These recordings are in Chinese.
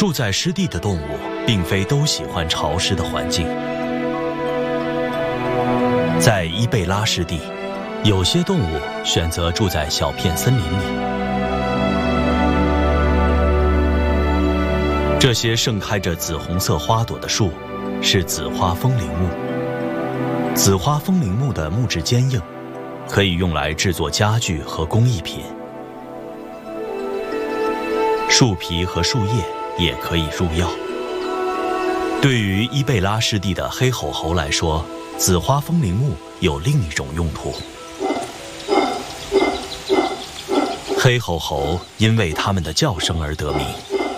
住在湿地的动物并非都喜欢潮湿的环境。在伊贝拉湿地，有些动物选择住在小片森林里。这些盛开着紫红色花朵的树是紫花风铃木。紫花风铃木的木质坚硬，可以用来制作家具和工艺品。树皮和树叶也可以入药。对于伊贝拉湿地的黑吼猴来说，紫花风铃木有另一种用途。黑吼猴因为它们的叫声而得名。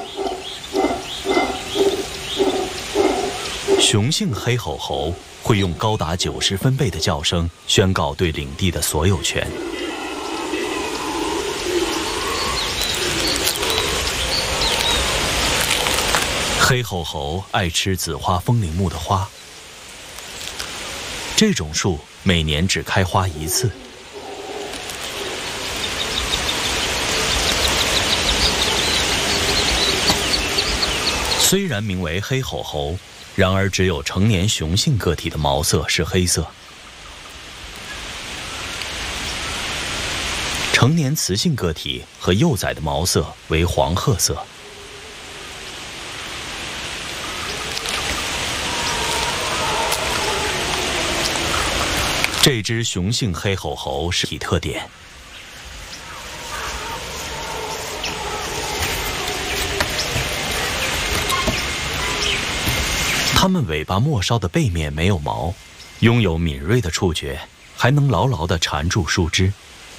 雄性黑吼猴会用高达90分贝的叫声宣告对领地的所有权。黑吼猴爱吃紫花风铃木的花，这种树每年只开花一次。虽然名为黑吼猴，然而只有成年雄性个体的毛色是黑色，成年雌性个体和幼崽的毛色为黄褐色。这只雄性黑吼猴是体特点。它们尾巴末梢的背面没有毛，拥有敏锐的触觉，还能牢牢地缠住树枝。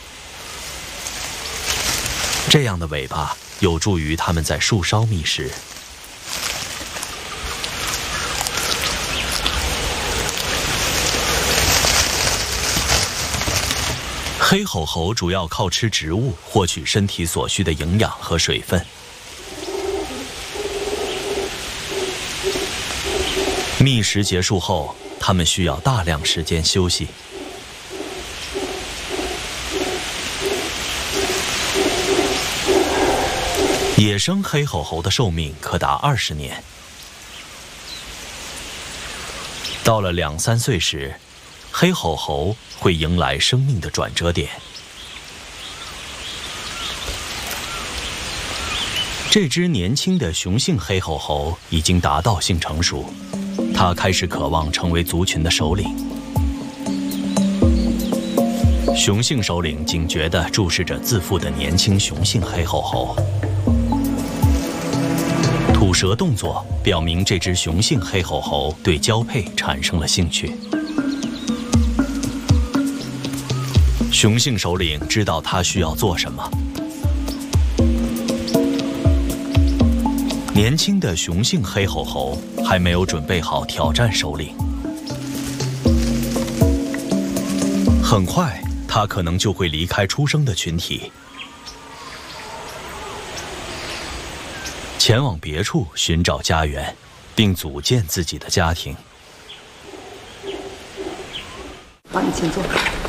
这样的尾巴有助于它们在树梢觅食。黑吼猴主要靠吃植物获取身体所需的营养和水分。觅食结束后，它们需要大量时间休息。野生黑吼猴的寿命可达20年。到了2、3岁时，黑吼猴会迎来生命的转折点。这只年轻的雄性黑吼猴已经达到性成熟，它开始渴望成为族群的首领。雄性首领警觉地注视着自负的年轻雄性黑吼猴。吐舌动作表明这只雄性黑吼猴对交配产生了兴趣。雄性首领知道他需要做什么。年轻的雄性黑吼猴还没有准备好挑战首领。很快，他可能就会离开出生的群体，前往别处寻找家园，并组建自己的家庭。 往你前坐。